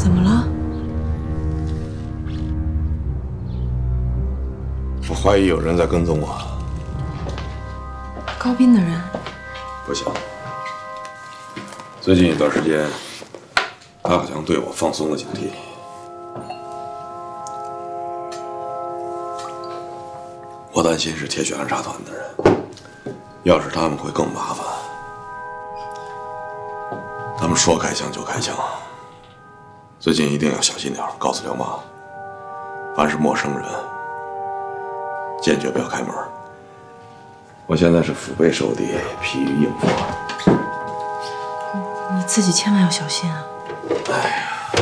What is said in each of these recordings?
怎么了？ 我怀疑有人在跟踪我。 高斌的人？ 不行。最近一段时间，他好像对我放松了警惕。我担心是铁血暗杀团的人，要是他们会更麻烦。他们说开枪就开枪，最近一定要小心点，告诉刘妈，凡是陌生人，坚决不要开门。我现在是腹背受敌，疲于应付。 你自己千万要小心啊！ 哎呀，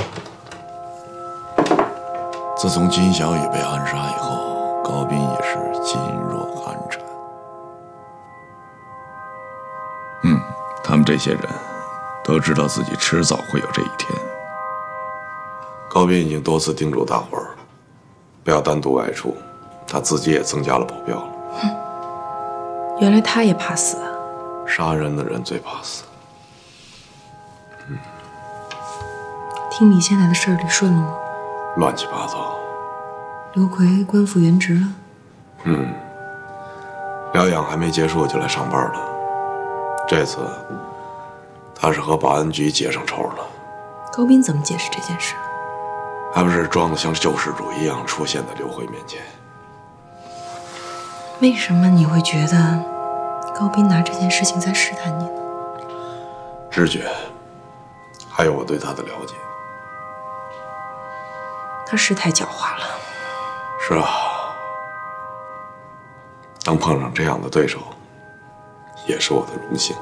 自从金小雨被暗杀以后，高斌也是噤若寒蝉。他们这些人都知道自己迟早会有这一天。高斌已经多次叮嘱大伙儿不要单独外出，他自己也增加了保镖了。 原来他也怕死啊！ 杀人的人最怕死。 听李现在的事儿理顺了吗？ 乱七八糟。 刘奎官复原职了？ 疗养还没结束就来上班了。这次他是和保安局结上仇了。 高斌怎么解释这件事？ 还不是装得像救世主一样出现在刘慧面前。 为什么你会觉得高斌拿这件事情在试探你呢？ 直觉，还有我对他的了解。 他是太狡猾了。 是啊，能碰上这样的对手，也是我的荣幸。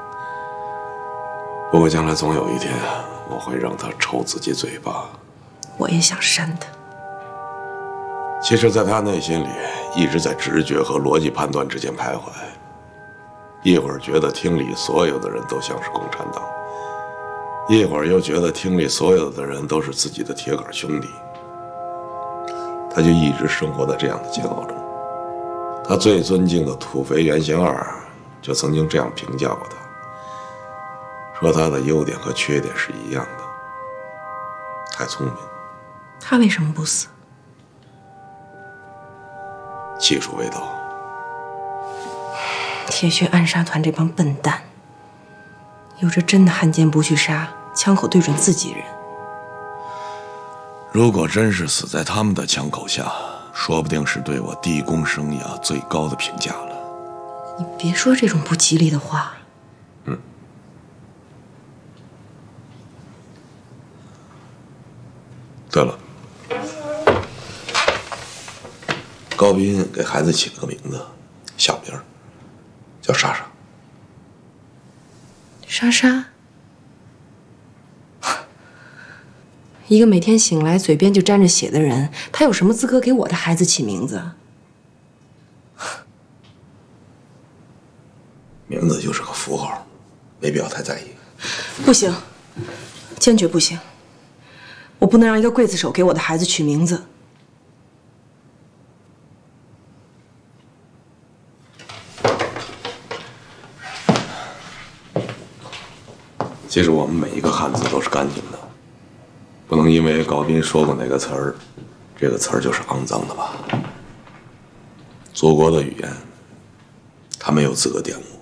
不过将来总有一天，我会让他抽自己嘴巴。 我也想扇他。 其实，在他内心里，一直在直觉和逻辑判断之间徘徊。一会儿觉得厅里所有的人都像是共产党，一会儿又觉得厅里所有的人都是自己的铁杆兄弟。他就一直生活在这样的煎熬中。他最尊敬的土肥原贤二就曾经这样评价过他，说他的优点和缺点是一样的，太聪明。 他为什么不死？ 技术未到。 铁血暗杀团这帮笨蛋，有着真的汉奸不去杀，枪口对准自己人。 如果真是死在他们的枪口下，说不定是对我地宫生涯最高的评价了。 你别说这种不吉利的话。 对了，高斌给孩子起了个名字，小名叫莎莎。 莎莎？一个每天醒来嘴边就沾着血的人，他有什么资格给我的孩子起名字？ 名字就是个符号，没必要太在意。 不行，坚决不行！我不能让一个刽子手给我的孩子取名字。 其实我们每一个汉字都是干净的，不能因为高斌说过哪个词儿，这个词儿就是肮脏的吧？祖国的语言，他没有资格玷污。